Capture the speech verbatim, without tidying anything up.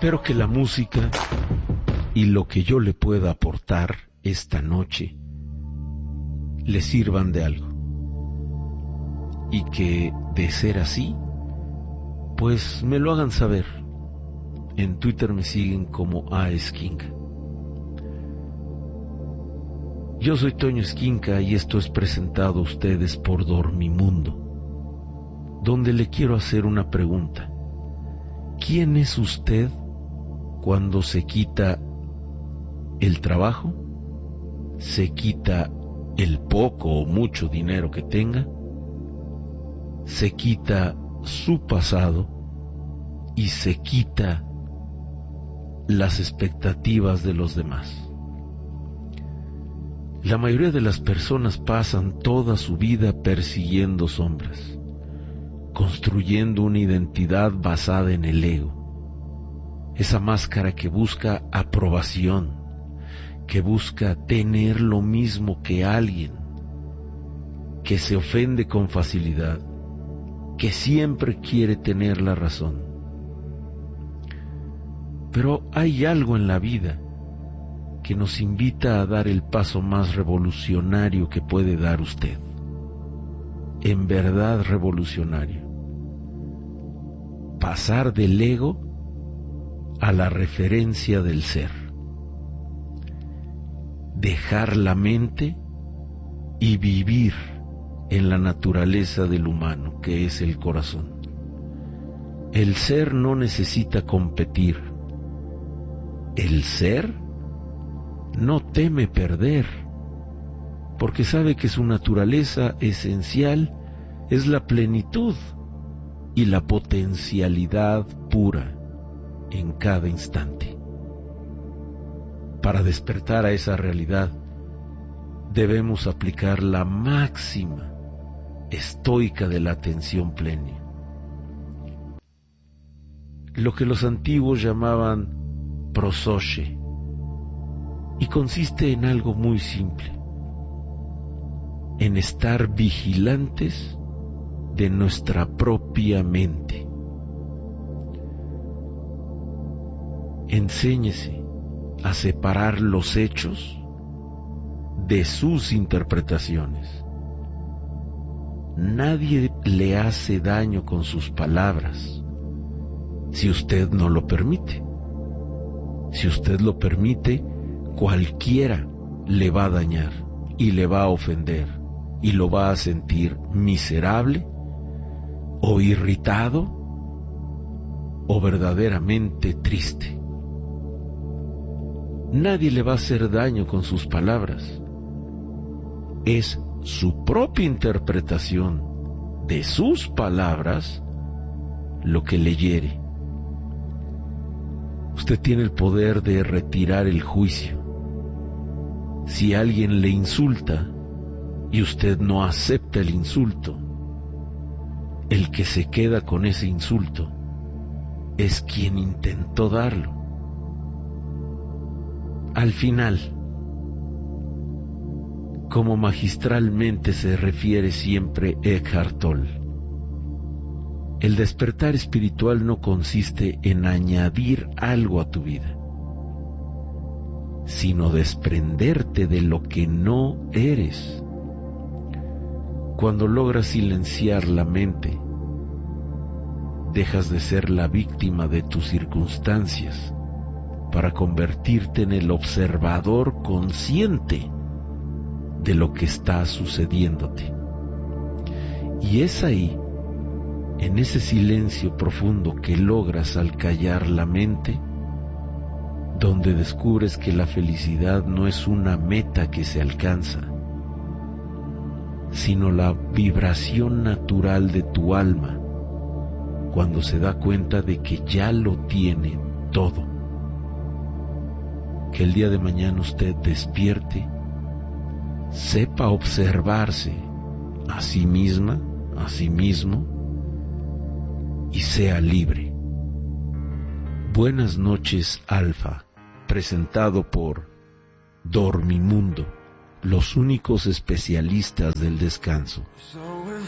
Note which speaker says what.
Speaker 1: Espero que la música y lo que yo le pueda aportar esta noche le sirvan de algo. Y que, de ser así, pues me lo hagan saber. En Twitter me siguen como A Esquinca. Yo soy Toño Esquinca y esto es presentado a ustedes por Dormimundo, donde le quiero hacer una pregunta. ¿Quién es usted cuando se quita el trabajo, se quita el poco o mucho dinero que tenga, se quita su pasado y se quita las expectativas de los demás? La mayoría de las personas pasan toda su vida persiguiendo sombras, construyendo una identidad basada en el ego, esa máscara que busca aprobación, que busca tener lo mismo que alguien, que se ofende con facilidad, que siempre quiere tener la razón. Pero hay algo en la vida que nos invita a dar el paso más revolucionario que puede dar usted. En verdad revolucionario. Pasar del ego a la referencia del ser. Dejar la mente y vivir en la naturaleza del humano, que es el corazón. El ser no necesita competir. El ser no teme perder, porque sabe que su naturaleza esencial es la plenitud y la potencialidad pura en cada instante. Para despertar a esa realidad, debemos aplicar la máxima estoica de la atención plena, lo que los antiguos llamaban prosoche, y consiste en algo muy simple, en estar vigilantes de nuestra propia mente. Enséñese a separar los hechos de sus interpretaciones. Nadie le hace daño con sus palabras si usted no lo permite. Si usted lo permite, cualquiera le va a dañar y le va a ofender y lo va a sentir miserable o irritado o verdaderamente triste. Nadie le va a hacer daño con sus palabras. Es su propia interpretación de sus palabras lo que le hiere. Usted tiene el poder de retirar el juicio. Si alguien le insulta y usted no acepta el insulto, el que se queda con ese insulto es quien intentó darlo. Al final, como magistralmente se refiere siempre Eckhart Tolle, el despertar espiritual no consiste en añadir algo a tu vida, sino desprenderte de lo que no eres. Cuando logras silenciar la mente, dejas de ser la víctima de tus circunstancias para convertirte en el observador consciente de lo que está sucediéndote. Y es ahí, en ese silencio profundo que logras al callar la mente, donde descubres que la felicidad no es una meta que se alcanza, sino la vibración natural de tu alma, cuando se da cuenta de que ya lo tiene todo. Que el día de mañana usted despierte, sepa observarse a sí misma, a sí mismo, y sea libre. Buenas noches, Alfa, presentado por Dormimundo, los únicos especialistas del descanso.